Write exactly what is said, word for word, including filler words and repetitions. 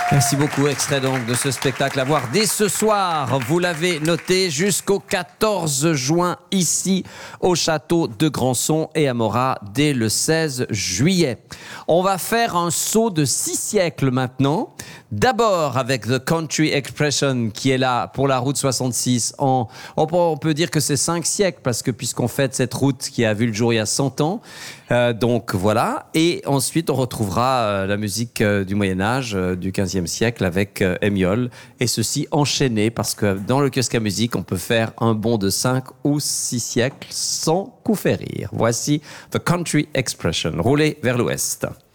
Merci beaucoup. Extrait donc de ce spectacle à voir dès ce soir. Vous l'avez noté, jusqu'au quatorze juin ici au château de Grandson et à Morat dès le seize juillet. On va faire un saut de six siècles maintenant. D'abord avec The Country Expression qui est là pour la route soixante-six. En, on, peut, on peut dire que c'est cinq siècles parce que puisqu'on fête cette route qui a vu le jour il y a cent ans. Euh, donc voilà. Et ensuite on retrouvera euh, la musique euh, du Moyen-Âge, euh, du quinzième siècle avec euh, Hémiole. Et ceci enchaîné parce que dans le kiosque à musique on peut faire un bond de cinq ou six siècles sans coup férir. Voici The Country Expression. Roulez vers l'ouest.